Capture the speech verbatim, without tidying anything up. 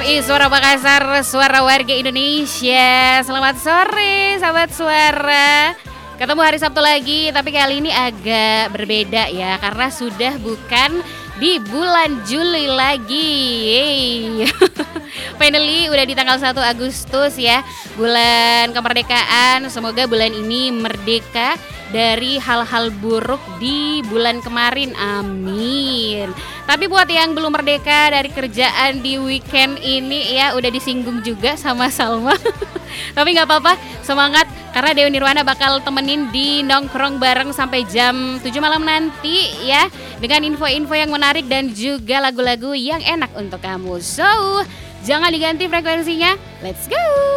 I Suara Makassar, suara warga Indonesia. Selamat sore sahabat suara. Ketemu hari Sabtu lagi, tapi kali ini agak berbeda ya, karena sudah bukan di bulan Juli lagi. Yeay. Finally udah di tanggal satu Agustus ya, bulan kemerdekaan. Semoga bulan ini merdeka dari hal-hal buruk di bulan kemarin, amin. Tapi buat yang belum merdeka dari kerjaan di weekend ini ya, udah disinggung juga sama Salma. Tapi gak apa-apa, semangat, karena Dewi Nirwana bakal temenin di nongkrong bareng sampai jam tujuh malam nanti ya, dengan info-info yang menarik dan juga lagu-lagu yang enak untuk kamu. So, jangan diganti frekuensinya, let's go.